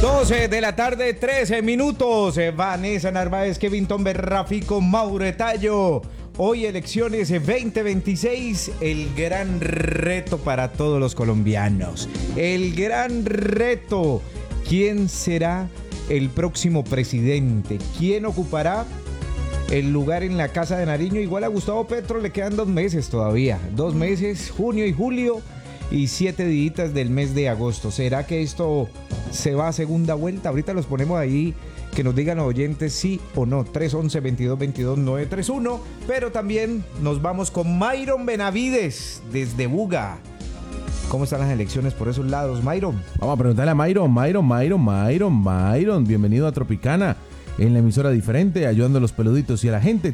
12 de la tarde, 13 minutos. Vanessa Narváez, Kevin Berrafico, Mauro Tallo. Hoy elecciones 2026, el gran reto para todos los colombianos. El gran reto. ¿Quién será el próximo presidente? ¿Quién ocupará el lugar en la Casa de Nariño? Igual a Gustavo Petro le quedan 2 meses todavía. 2 meses, junio y julio, y 7 días del mes de agosto. ¿Será que esto se va a segunda vuelta? Ahorita los ponemos ahí, que nos digan los oyentes sí o no. 311-2222-931. Pero también nos vamos con Myron Benavides desde Buga. ¿Cómo están las elecciones por esos lados, Myron? Vamos a preguntarle a Myron. Bienvenido a Tropicana, en la emisora diferente, ayudando a los peluditos y a la gente.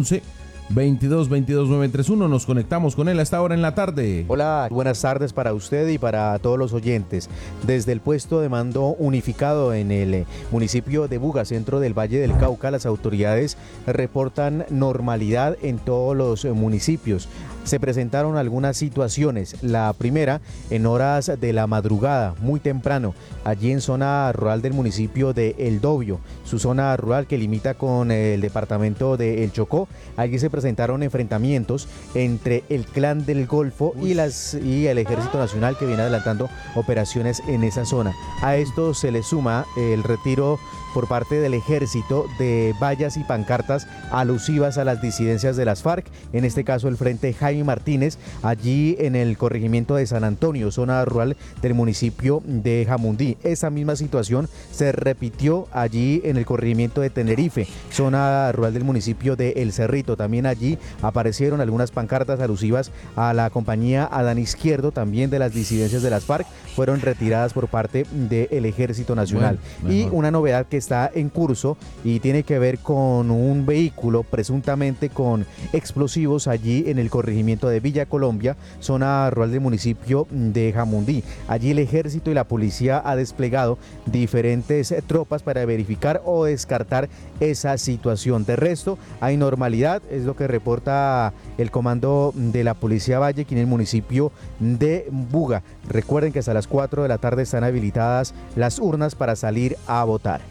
311-2222-931. Nos conectamos con él a esta hora en la tarde. Hola, buenas tardes para usted y para todos los oyentes. Desde el puesto de mando unificado en el municipio de Buga, centro del Valle del Cauca, las autoridades reportan normalidad en todos los municipios. Se presentaron algunas situaciones. La primera, en horas de la madrugada, muy temprano, allí en zona rural del municipio de El Dobio, su zona rural que limita con el departamento de El Chocó. Allí se presentaron enfrentamientos entre el Clan del Golfo y el Ejército Nacional, que viene adelantando operaciones en esa zona. A esto se le suma el retiro por parte del ejército de vallas y pancartas alusivas a las disidencias de las FARC, en este caso el Frente Jaime Martínez, allí en el corregimiento de San Antonio, zona rural del municipio de Jamundí. Esa misma situación se repitió allí en el corregimiento de Tenerife, zona rural del municipio de El Cerrito. También allí aparecieron algunas pancartas alusivas a la compañía Adán Izquierdo, también de las disidencias de las FARC, fueron retiradas por parte del Ejército Nacional. Bueno, y una novedad que está en curso y tiene que ver con un vehículo presuntamente con explosivos allí en el corregimiento de Villa Colombia, zona rural del municipio de Jamundí. Allí el ejército y la policía ha desplegado diferentes tropas para verificar o descartar esa situación. De resto, hay normalidad, es lo que reporta el comando de la Policía Valle aquí en el municipio de Buga. Recuerden que hasta las 4 de la tarde están habilitadas las urnas para salir a votar.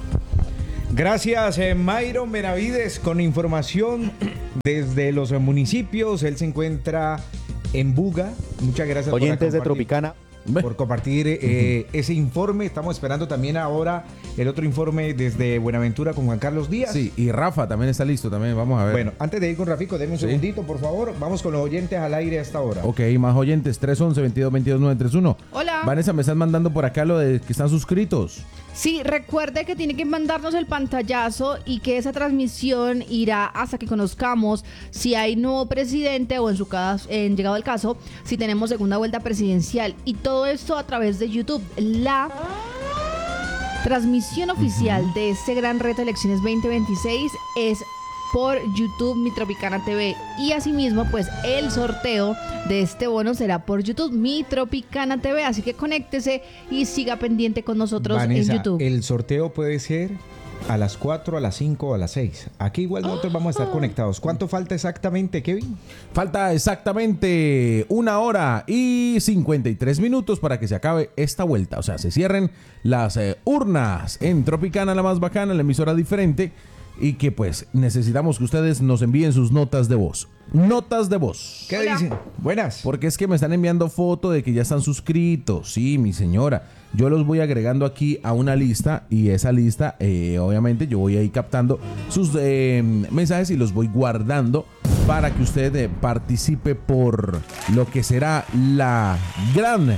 Gracias, Myron Benavides, con información desde los municipios. Él se encuentra en Buga. Muchas gracias, oyentes de Tropicana, por compartir ese informe. Estamos esperando también ahora el otro informe desde Buenaventura con Juan Carlos Díaz. Sí, y Rafa también está listo, también vamos a ver. Bueno, antes de ir con Rafico, denme un segundito, por favor. Vamos con los oyentes al aire hasta ahora. Ok, más oyentes, 311-2222-931. Hola. Vanessa, me están mandando por acá lo de que están suscritos. Sí, recuerde que tiene que mandarnos el pantallazo y que esa transmisión irá hasta que conozcamos si hay nuevo presidente o en su caso, en llegado el caso, si tenemos segunda vuelta presidencial. Y todo esto a través de YouTube. La transmisión oficial de este gran reto de elecciones 2026 es por YouTube Mi Tropicana TV, y asimismo pues el sorteo de este bono será por YouTube Mi Tropicana TV, así que conéctese y siga pendiente con nosotros, Vanessa, en YouTube. El sorteo puede ser a las 4, a las 5 o a las 6. Aquí igual nosotros vamos a estar conectados. ¿Cuánto falta exactamente, Kevin? Falta exactamente 1 hora y 53 minutos para que se acabe esta vuelta. O sea, se cierren las urnas en Tropicana, la más bacana, la emisora diferente. Y que pues necesitamos que ustedes nos envíen sus notas de voz. Notas de voz. ¿Qué dicen? Buenas. Porque es que me están enviando foto de que ya están suscritos. Sí, mi señora. Yo los voy agregando aquí a una lista. Y esa lista, obviamente, yo voy ahí captando sus mensajes y los voy guardando para que usted participe por lo que será la gran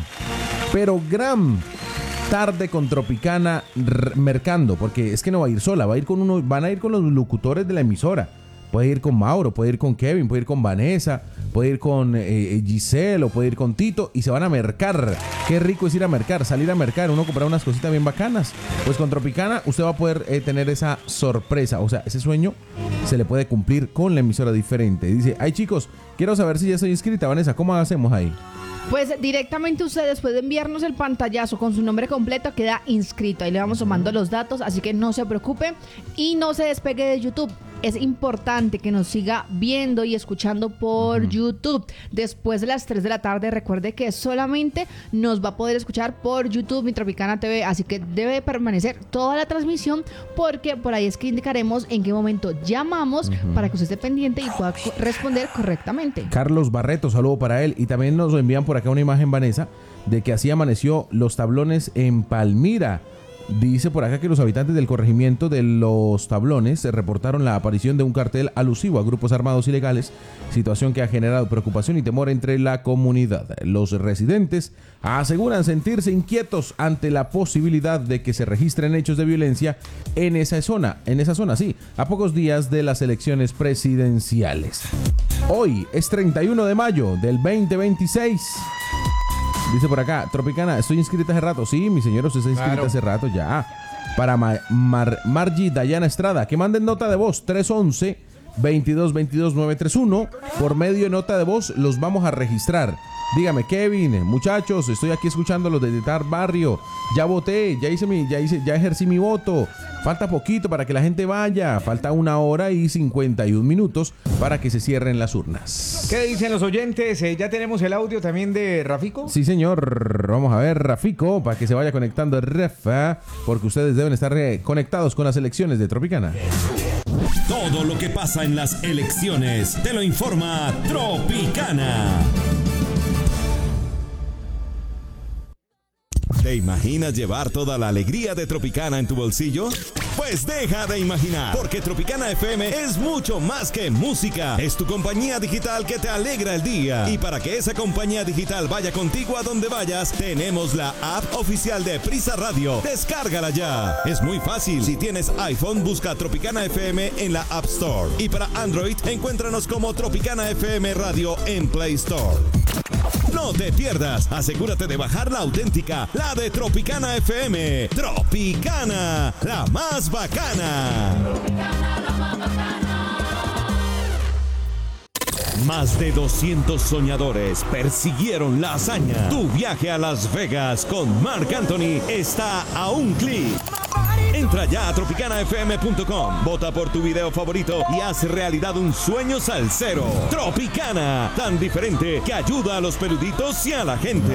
tarde con Tropicana Mercando, porque es que no va a ir sola, van a ir con los locutores de la emisora. Puede ir con Mauro, puede ir con Kevin, puede ir con Vanessa, puede ir con Giselle o puede ir con Tito y se van a mercar. Qué rico es ir a mercar, salir a mercar, uno comprar unas cositas bien bacanas. Pues con Tropicana usted va a poder tener esa sorpresa, o sea, ese sueño se le puede cumplir con la emisora diferente. Dice, ay chicos, quiero saber si ya estoy inscrita. Vanessa, ¿cómo hacemos ahí? Pues directamente usted, después de enviarnos el pantallazo con su nombre completo, queda inscrito. Ahí le vamos tomando los datos, así que no se preocupe y no se despegue de YouTube. es importante que nos siga viendo y escuchando por YouTube. Después de las 3 de la tarde, recuerde que solamente nos va a poder escuchar por YouTube, Mi Tropicana TV, así que debe permanecer toda la transmisión porque por ahí es que indicaremos en qué momento llamamos para que usted esté pendiente y pueda responder correctamente. Carlos Barreto, saludo para él. Y también nos envían por acá una imagen, Vanessa, de que así amaneció Los Tablones en Palmira. Dice por acá que los habitantes del corregimiento de Los Tablones reportaron la aparición de un cartel alusivo a grupos armados ilegales, situación que ha generado preocupación y temor entre la comunidad. Los residentes aseguran sentirse inquietos ante la posibilidad de que se registren hechos de violencia en esa zona, sí, a pocos días de las elecciones presidenciales. Hoy es 31 de mayo del 2026. Dice por acá, Tropicana, estoy inscrita hace rato. Sí, mi señor, usted está inscrita hace rato ya. Para Margie Dayana Estrada, que manden nota de voz 311-2222-931. Por medio de nota de voz los vamos a registrar. Dígame, Kevin, muchachos, estoy aquí escuchándolos desde tal barrio. Ya voté, ya ejercí mi voto. Falta poquito para que la gente vaya. Falta 1 hora y 51 minutos para que se cierren las urnas. ¿Qué dicen los oyentes? ¿Ya tenemos el audio también de Rafico? Sí, señor. Vamos a ver, Rafico, para que se vaya conectando Rafa, porque ustedes deben estar conectados con las elecciones de Tropicana. Todo lo que pasa en las elecciones te lo informa Tropicana. ¿Te imaginas llevar toda la alegría de Tropicana en tu bolsillo? Pues deja de imaginar, porque Tropicana FM es mucho más que música. Es tu compañía digital que te alegra el día. Y para que esa compañía digital vaya contigo a donde vayas, tenemos la app oficial de Prisa Radio. Descárgala ya. Es muy fácil. Si tienes iPhone, busca Tropicana FM en la App Store. Y para Android, encuéntranos como Tropicana FM Radio en Play Store. No te pierdas, asegúrate de bajar la auténtica, la de Tropicana FM. Tropicana, la más bacana. Más de 200 soñadores persiguieron la hazaña. Tu viaje a Las Vegas con Marc Anthony está a un clic. Entra ya a tropicanafm.com, vota por tu video favorito y haz realidad un sueño salsero. Tropicana, tan diferente que ayuda a los peluditos y a la gente.